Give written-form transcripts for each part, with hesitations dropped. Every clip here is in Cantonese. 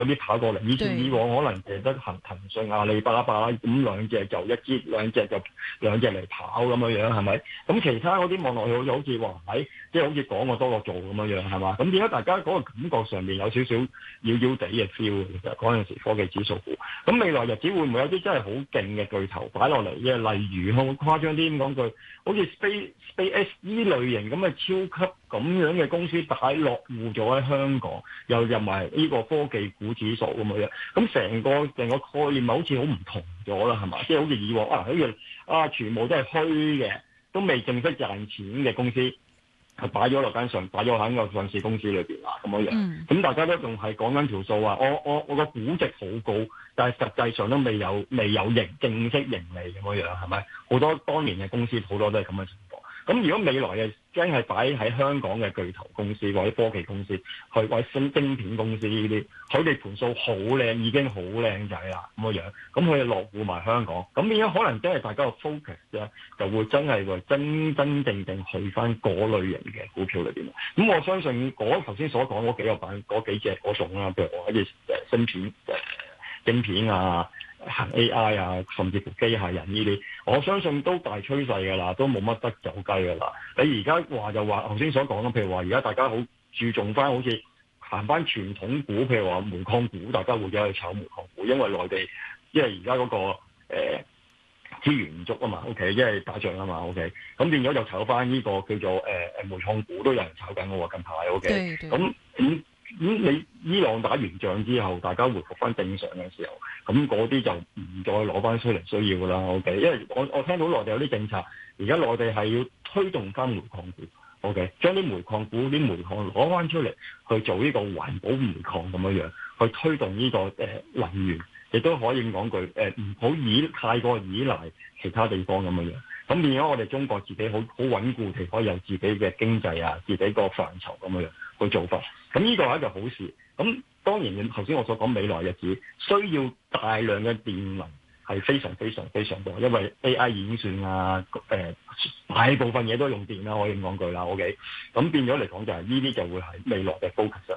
嗰啲跑過嚟。以往可能淨得騰訊、阿里巴巴咁兩隻就一支，兩隻嚟跑咁樣係咪？咁其他嗰啲望落去好似話喺即係好似講過多過做咁樣係嘛？咁點解大家嗰個感覺上面有少少妖妖地嘅 feel？其實嗰陣時科技指數股，咁未來日子會唔會有啲真係好勁嘅巨頭擺落嚟嘅？例如好誇張啲咁講句，好似 SpaceX 呢類型咁嘅超級咁樣嘅公司擺落戶咗喺香港，又入埋呢個科技股指數咁樣，咁成個概念咪好似好唔同咗啦，係嘛？即係好似以往好似全部都係虛嘅，都未正式賺錢嘅公司，係擺咗落擺咗喺個上市公司裏邊啦，咁樣。咁大家都仲係講緊條數啊！我個估值好高，但係實際上都未有正式盈利咁樣，係咪？好多當年嘅公司好多都係咁嘅情況。咁如果未來嘅真係擺喺香港嘅巨頭公司或者科技公司，或者晶片公司呢啲，佢哋盤數好靚，已經好靚仔啦咁樣，咁佢哋落戶埋香港，咁變咗可能真係大家個 focus 咧，就會真係會真正去翻嗰類型嘅股票裏邊。咁我相信頭先所講嗰幾個嗰幾隻嗰種啦，譬如我啲晶片啊。行 AI 啊，甚至乎機械人呢啲，我相信都大趨勢㗎啦，都冇乜得走雞㗎啦。你而家話就話頭先所講啦，譬如話而家大家好注重翻，好似行翻傳統股，譬如話煤礦股，大家會走去炒煤礦股，因為內地因為而家嗰個資源唔足啊嘛 ，OK， 因為打仗啊嘛 ，OK， 咁變咗就炒翻呢個叫做煤礦股都有人炒緊嘅喎，近排 OK， 咁你伊朗打完仗之後，大家回復翻正常嘅時候，咁嗰啲就唔再攞翻出嚟需要㗎啦。OK， 因為我聽到內地有啲政策，而家內地係要推動翻煤礦股 ，OK， 將啲煤礦股啲煤礦攞翻出嚟去做呢個環保煤礦咁樣，去推動呢個能源，亦都可以講句唔好太過依賴其他地方咁樣。咁變咗我哋中國自己好穩固地可以有自己嘅經濟啊，自己個範疇咁樣去做法。咁呢個係一個好事。咁當然頭先我所講未來日子需要大量嘅電能係非常非常非常多，因為 AI 演算啊，大部分嘢都用電啦，可以咁講句啦。OK， 咁變咗嚟講就係呢啲就會係未來嘅 focus。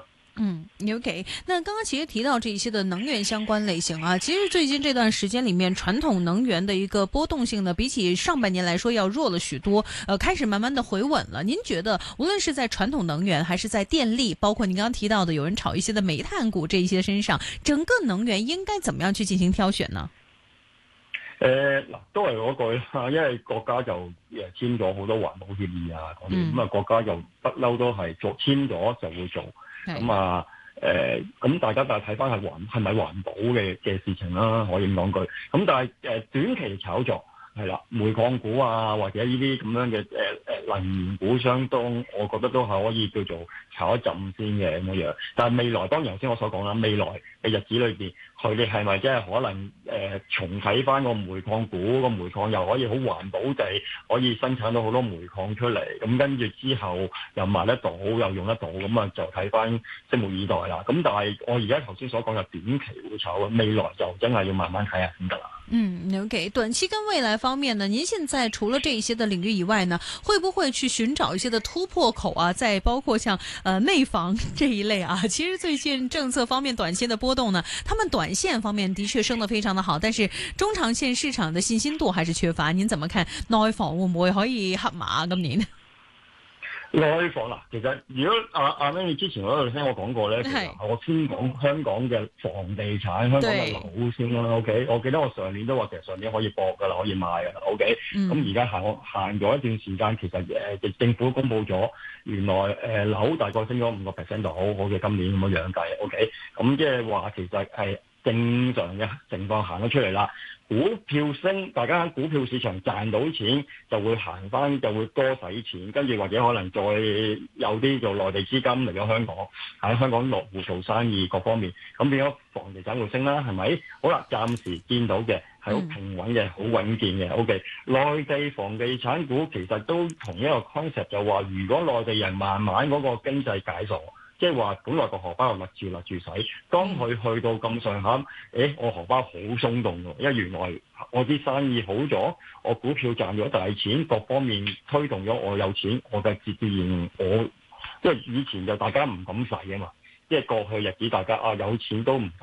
OK， 那剛剛其實提到這些的能源相關類型啊，其實最近這段時間裏面，傳統能源的一個波動性呢，比起上半年來說要弱了許多，開始慢慢的回穩了。您覺得無論是在傳統能源，還是在電力，包括您剛剛提到的有人炒一些的煤炭股這一些身上，整個能源應該怎麼樣去進行挑選呢？ 都係嗰句啦，因為國家就簽咗好多環保協議啊，咁國家就不嬲都係簽咗就會做。咁大家就睇翻係咪環保嘅事情啦，可以咁講句。咁但係短期炒作係啦，煤礦股啊或者呢啲咁樣嘅能源股相當，我覺得都係可以叫做炒一陣先嘅咁樣。但係未來當然頭先我所講啦，未來嘅日子裏邊，佢哋係咪真係可能重啟翻個煤礦股，個煤礦又可以好環保地可以生產到好多煤礦出嚟，咁跟住之後又賣得到又用得到，咁啊就睇翻拭目以待啦。咁但係我而家頭先所講嘅短期會炒，未來就真係要慢慢睇下先得啦。 OK， 短期跟未來方面呢，您現在除了這一些的領域以外呢，會不會去尋找一些的突破口啊？再包括像內房這一類啊，其實最近政策方面短期的波動呢，他們短線方面的確升得非常的好，但是中長線市場的信心度還是缺乏。您怎麼看內房會唔會可以黑馬今年？ 內房啦，其實如果阿 Manny 之前嗰度聽我講過咧，其實我先講香港嘅房地產、香港嘅樓先啦。OK， 我記得我上年都話其實上年可以博㗎啦，可以買㗎啦。OK，咁而家行咗一段時間，其實政府公布咗，原來樓大概升咗5% 度，好嘅今年咁樣計。OK，咁即係話其實係正常嘅情況行咗出嚟啦。股票升，大家喺股票市場賺到錢，就會行翻，就會多使錢，跟住或者可能再有啲做內地資金嚟咗香港，喺香港落戶做生意各方面，咁變咗房地產會升啦，係咪？好啦，暫時見到嘅係好平穩嘅，好穩健嘅。OK， 內地房地產股其實都同一個 concept， 就話如果內地人慢慢嗰個經濟解鎖。即係話，本來個荷包勒住使，當佢去到咁上下，我荷包好鬆動喎，因為原來我啲生意好咗，我股票賺咗大錢，各方面推動咗我有錢，我嘅自然我即係以前就大家唔敢使啊嘛， 即係過去日子大家有錢都唔